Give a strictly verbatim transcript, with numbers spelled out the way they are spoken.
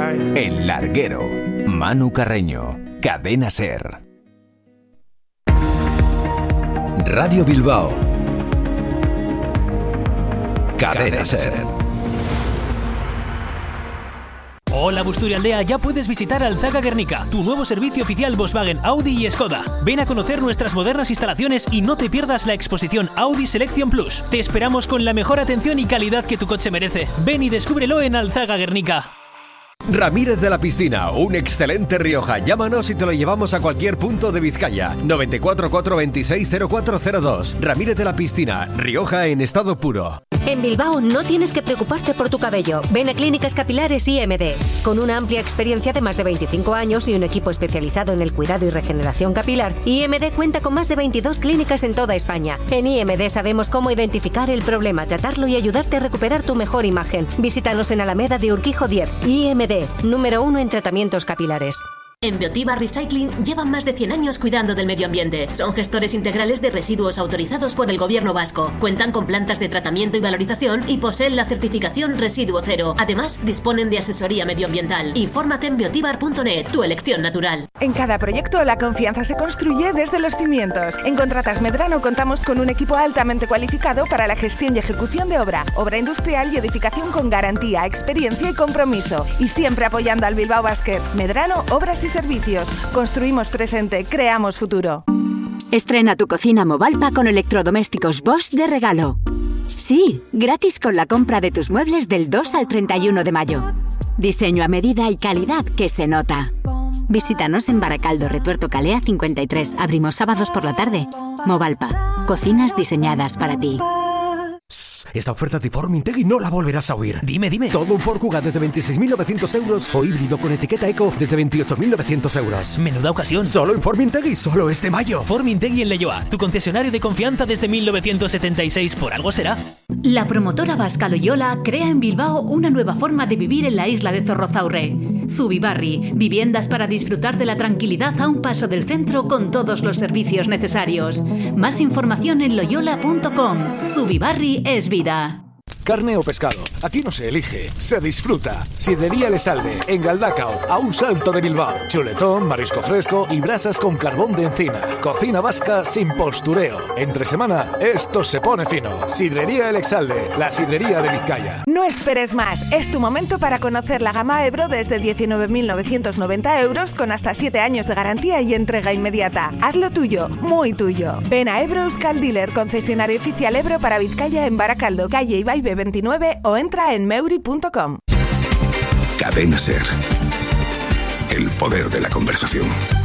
El Larguero. Manu Carreño. Cadena SER. Radio Bilbao. Cadena SER. Hola Busturialdea, ya puedes visitar Alzaga Guernica, tu nuevo servicio oficial Volkswagen, Audi y Skoda. Ven a conocer nuestras modernas instalaciones y no te pierdas la exposición Audi Selection Plus. Te esperamos con la mejor atención y calidad que tu coche merece. Ven y descúbrelo en Alzaga Guernica. Ramírez de la Piscina, un excelente Rioja. Llámanos y te lo llevamos a cualquier punto de Vizcaya. noventa y cuatro, cuatrocientos veintiséis, cero cuatro cero dos. Ramírez de la Piscina, Rioja en estado puro. En Bilbao no tienes que preocuparte por tu cabello. Ven a Clínicas Capilares I M D. Con una amplia experiencia de más de veinticinco años y un equipo especializado en el cuidado y regeneración capilar, I M D cuenta con más de veintidós clínicas en toda España. En I M D sabemos cómo identificar el problema, tratarlo y ayudarte a recuperar tu mejor imagen. Visítanos en Alameda de Urquijo diez. I M D, número uno en tratamientos capilares. En Biotiba Recycling llevan más de cien años cuidando del medio ambiente. Son gestores integrales de residuos autorizados por el Gobierno vasco. Cuentan con plantas de tratamiento y valorización y poseen la certificación Residuo Cero. Además, disponen de asesoría medioambiental. Infórmate en biotibar punto net, tu elección natural. En cada proyecto, la confianza se construye desde los cimientos. En Contratas Medrano contamos con un equipo altamente cualificado para la gestión y ejecución de obra, obra industrial y edificación con garantía, experiencia y compromiso. Y siempre apoyando al Bilbao Basket. Medrano, Obras y Servicios. Construimos presente, creamos futuro. Estrena tu cocina Movalpa con electrodomésticos Bosch de regalo. Sí, gratis con la compra de tus muebles del dos al treinta y uno de mayo. Diseño a medida y calidad que se nota. Visítanos en Baracaldo, Retuerto Calea cincuenta y tres. Abrimos sábados por la tarde. Movalpa. Cocinas diseñadas para ti. Esta oferta de Formintegui no la volverás a oír. Dime, dime. Todo un Ford Kuga desde veintiséis mil novecientos euros o híbrido con etiqueta Eco desde veintiocho mil novecientos euros. Menuda ocasión. Solo en Formintegui, solo este mayo. Formintegui en Leioa, tu concesionario de confianza desde mil novecientos setenta y seis. Por algo será. La promotora vasca Loyola crea en Bilbao una nueva forma de vivir en la isla de Zorrozaurre. Zubibarri, viviendas para disfrutar de la tranquilidad a un paso del centro con todos los servicios necesarios. Más información en loyola punto com. Zubibarri es vida. Carne o pescado, aquí no se elige, se disfruta. Sidrería El Salve, en Galdacao, a un salto de Bilbao. Chuletón, marisco fresco y brasas con carbón de encina. Cocina vasca sin postureo. Entre semana, esto se pone fino. Sidrería El Exalde, la sidrería de Vizcaya. No esperes más, es tu momento para conocer la gama Ebro desde diecinueve mil novecientos noventa euros con hasta siete años de garantía y entrega inmediata. Hazlo tuyo, muy tuyo. Ven a Ebro Euskal Dealer, concesionario oficial Ebro para Vizcaya en Baracaldo, calle Ibaibé veintinueve o entra en meuri punto com. Cadena SER. El poder de la conversación.